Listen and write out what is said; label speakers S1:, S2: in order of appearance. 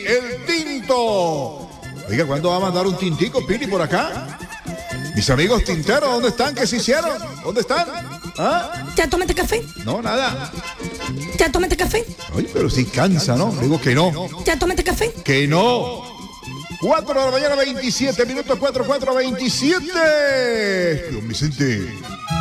S1: el tinto. Oiga, ¿cuándo va a mandar un tintico, Pili, por acá? Mis amigos tinteros, ¿dónde están? ¿Qué se hicieron? ¿Dónde están? ¿Ah?
S2: ¿Ya tomaste café?
S1: No, nada.
S2: ¿Ya tomaste café?
S1: Ay, pero sí cansa, ¿no? Digo que no.
S2: ¿Ya tomaste café?
S1: Que no. 4 de la mañana, 27 minutos, 4, 27. Don Vicente.